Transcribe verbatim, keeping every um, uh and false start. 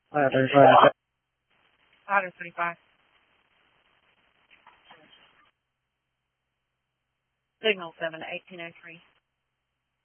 Flight thirty-five. Otter thirty-five. Signal seven to eighteen oh three.